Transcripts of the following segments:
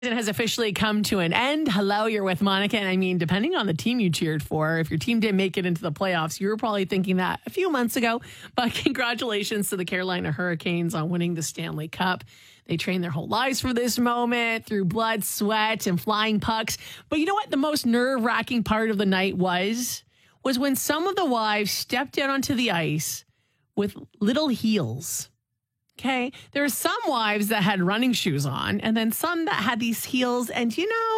It has officially come to an end. Hello, you're with Monica. And I mean, depending on the team you cheered for, if your team didn't make it into the playoffs, you were probably thinking that a few months ago. But congratulations to the Carolina Hurricanes on winning the Stanley Cup. They trained their whole lives for this moment through blood, sweat, and flying pucks. But you know what? The most nerve-wracking part of the night was when some of the wives stepped out onto the ice with little heels. Okay. There are some wives that had running shoes on and then some that had these heels. And,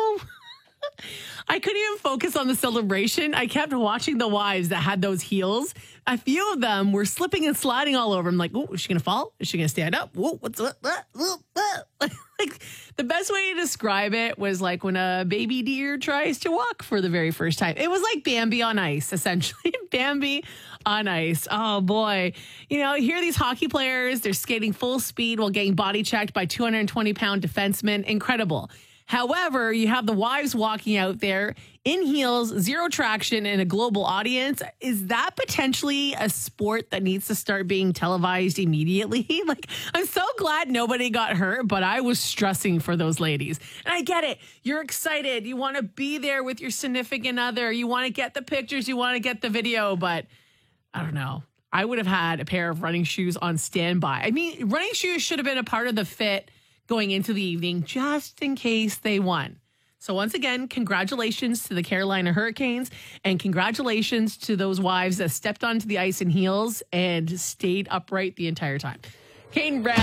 I couldn't even focus on the celebration. I kept watching the wives that had those heels. A few of them were slipping and sliding all over. I'm like, oh, is she going to fall? Is she going to stand up? Whoa, what's what? Like the best way to describe it was like when a baby deer tries to walk for the very first time. It was like Bambi on ice, essentially. Bambi on ice. Oh, boy. Here are these hockey players. They're skating full speed while getting body checked by 220-pound defensemen. Incredible. However, you have the wives walking out there in heels, zero traction, in a global audience. Is that potentially a sport that needs to start being televised immediately? I'm so glad nobody got hurt, but I was stressing for those ladies. And I get it. You're excited. You want to be there with your significant other. You want to get the pictures. You want to get the video. But I don't know. I would have had a pair of running shoes on standby. I mean, running shoes should have been a part of the fit going into the evening just in case they won. So once again, congratulations to the Carolina Hurricanes and congratulations to those wives that stepped onto the ice in heels and stayed upright the entire time. Caden Brown.